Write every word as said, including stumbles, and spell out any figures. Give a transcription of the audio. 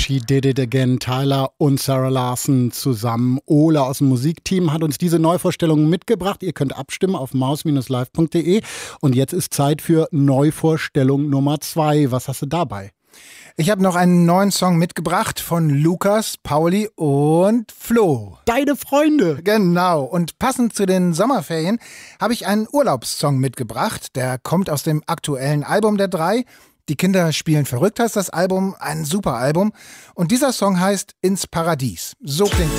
She Did It Again, Tyler und Sarah Larson zusammen. Ole aus dem Musikteam hat uns diese Neuvorstellungen mitgebracht. Ihr könnt abstimmen auf maus Bindestrich live Punkt de. Und jetzt ist Zeit für Neuvorstellung Nummer zwei. Was hast du dabei? Ich habe noch einen neuen Song mitgebracht von Lukas, Pauli und Flo. Deine Freunde. Genau. Und passend zu den Sommerferien habe ich einen Urlaubssong mitgebracht. Der kommt aus dem aktuellen Album der drei. Die Kinder spielen verrückt heißt das Album. Ein super Album. Und dieser Song heißt Ins Paradies. So klingt